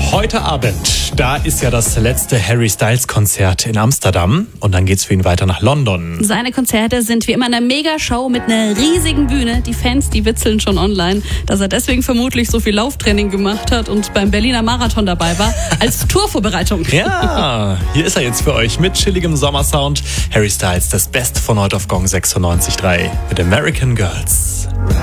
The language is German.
Heute Abend, da ist ja das letzte Harry Styles Konzert in Amsterdam und dann geht's für ihn weiter nach London. Seine Konzerte sind wie immer eine Mega-Show mit einer riesigen Bühne. Die Fans, die witzeln schon online, dass er deswegen vermutlich so viel Lauftraining gemacht hat und beim Berliner Marathon dabei war, als Tourvorbereitung. Ja, hier ist er jetzt für euch mit chilligem Sommersound. Harry Styles, das Beste von heute auf Gong 96.3 mit American Girls.